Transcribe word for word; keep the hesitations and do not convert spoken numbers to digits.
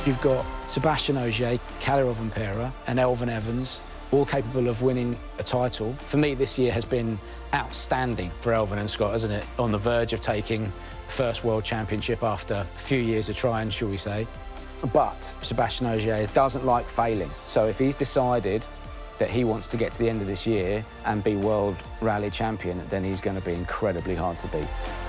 You've got Sebastian Ogier, Kalle Rovanperä and Elfyn Evans, all capable of winning a title. For me, this year has been outstanding for Elfyn and Scott, hasn't it? On the verge of taking first World Championship after a few years of trying, shall we say. But Sebastian Ogier doesn't like failing. So if he's decided that he wants to get to the end of this year and be World Rally Champion, then he's going to be incredibly hard to beat.